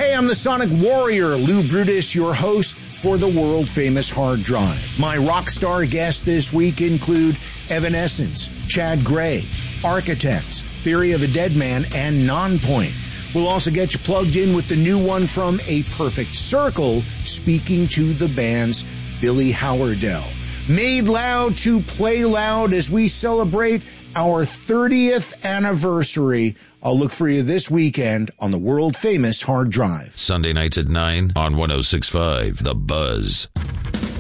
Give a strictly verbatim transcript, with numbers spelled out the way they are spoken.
Hey, I'm the Sonic Warrior, Lou Brutus, your host for the world-famous Hard Drive. My rock star guests this week include Evanescence, Chad Gray, Architects, Theory of a Dead Man, and Nonpoint. We'll also get you plugged in with the new one from A Perfect Circle, speaking to the band's Billy Howerdel. Made loud to play loud as we celebrate our thirtieth anniversary. I'll look for you this weekend on the world-famous Hard Drive. Sunday nights at nine on one oh six point five The Buzz.